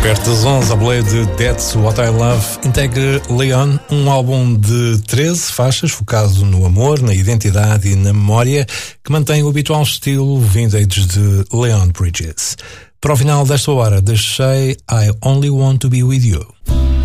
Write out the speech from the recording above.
Perto das 11, a boleia de That's What I Love integra Leon, um álbum de 13 faixas focado no amor, na identidade e na memória, que mantém o habitual estilo vintage de Leon Bridges. Para o final desta hora, deixei I Only Want to Be With You.